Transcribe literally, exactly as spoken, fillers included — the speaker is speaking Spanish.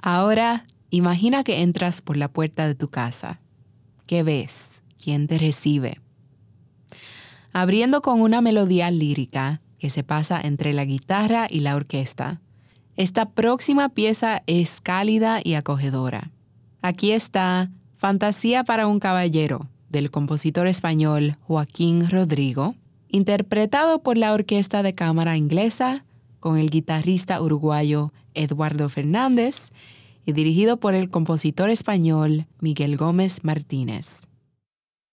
Ahora, imagina que entras por la puerta de tu casa. ¿Qué ves? ¿Quién te recibe? Abriendo con una melodía lírica que se pasa entre la guitarra y la orquesta, esta próxima pieza es cálida y acogedora. Aquí está Fantasía para un caballero, del compositor español Joaquín Rodrigo, interpretado por la Orquesta de Cámara Inglesa con el guitarrista uruguayo Eduardo Fernández y dirigido por el compositor español Miguel Gómez Martínez.